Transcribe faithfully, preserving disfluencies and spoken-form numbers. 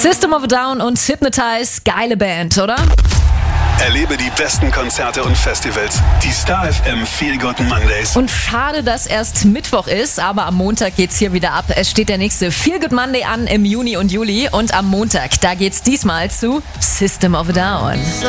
System of a Down und Hypnotize, geile Band, oder? Erlebe die besten Konzerte und Festivals. Die Star F M Feel Good Mondays. Und schade, dass erst Mittwoch ist, aber am Montag geht's hier wieder ab. Es steht der nächste Feel Good Monday an im Juni und Juli und am Montag, da geht's diesmal zu System of a Down.